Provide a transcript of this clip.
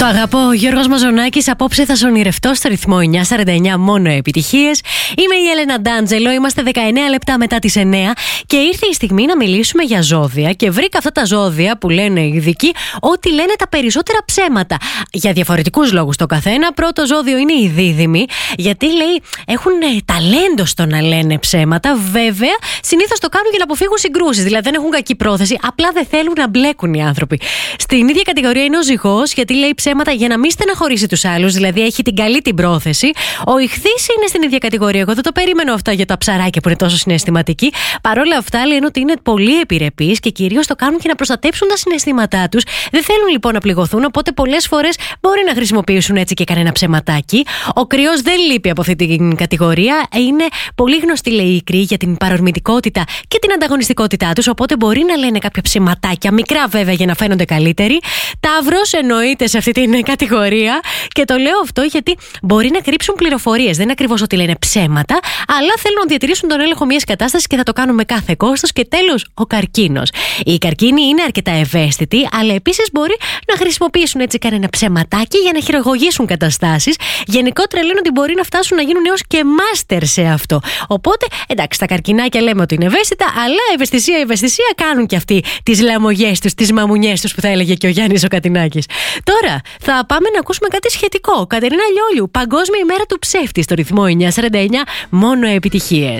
Το αγαπώ, Γιώργος Μαζονάκης. Απόψε θα ονειρευτώ στο ρυθμό 949, μόνο επιτυχίες. Είμαι η Έλενα Ντάντζελο, είμαστε 19 λεπτά μετά τις 9 και ήρθε η στιγμή να μιλήσουμε για ζώδια. Και βρήκα αυτά τα ζώδια που λένε οι ειδικοί ότι λένε τα περισσότερα ψέματα. Για διαφορετικούς λόγους το καθένα. Πρώτο ζώδιο είναι οι δίδυμοι, γιατί λέει έχουν ταλέντο στο να λένε ψέματα. Βέβαια, συνήθως το κάνουν για να αποφύγουν συγκρούσεις. Δηλαδή δεν έχουν κακή πρόθεση, απλά δεν θέλουν να μπλέκουν οι άνθρωποι. Στην ίδια κατηγορία είναι ο Ζυγός, γιατί λέει ψέματα για να μην στεναχωρήσει τους άλλους, δηλαδή έχει την καλή την πρόθεση. Ο Ιχθύς είναι στην ίδια κατηγορία. Εγώ δεν το περίμενα αυτά για τα ψαράκια που είναι τόσο συναισθηματικοί. Παρ' όλα αυτά λένε ότι είναι πολύ επιρρεπείς και κυρίως το κάνουν και να προστατέψουν τα συναισθήματά τους. Δεν θέλουν λοιπόν να πληγωθούν, οπότε πολλές φορές μπορεί να χρησιμοποιήσουν έτσι και κανένα ψεματάκι. Ο Κρυός δεν λείπει από αυτή την κατηγορία. Είναι πολύ γνωστή, λέει, η Κρυοί για την παρορμητικότητα και την ανταγωνιστικότητά τους, οπότε μπορεί να λένε κάποια ψεματάκια, μικρά βέβαια για να φαίνονται καλύτεροι. Ταύρος εννοείται σε αυτή την κατηγορία και το λέω αυτό γιατί μπορεί να κρύψουν πληροφορίες. Δεν είναι ακριβώς ότι λένε ψέματα, αλλά θέλουν να διατηρήσουν τον έλεγχο μιας κατάστασης και θα το κάνουν με κάθε κόστος. Και τέλος, ο Καρκίνος. Οι καρκίνοι είναι αρκετά ευαίσθητοι, αλλά επίσης μπορεί να χρησιμοποιήσουν έτσι κανένα ψεματάκι για να χειραγωγήσουν καταστάσεις. Γενικότερα λένε ότι μπορεί να φτάσουν να γίνουν έως και μάστερ σε αυτό. Οπότε, εντάξει, τα καρκινάκια λέμε ότι είναι ευαίσθητα, αλλά ευαισθησία κάνουν και αυτοί τις λαμογιές τους, τις μαμουνιές τους που θα έλεγε και ο Γιάννης ο Κατινάκης. Τώρα θα πάμε να ακούσουμε κάτι σχετικό. Κατερίνα Λιόλιου, Παγκόσμια ημέρα του ψεύτη στο ρυθμό 949, μόνο επιτυχίες.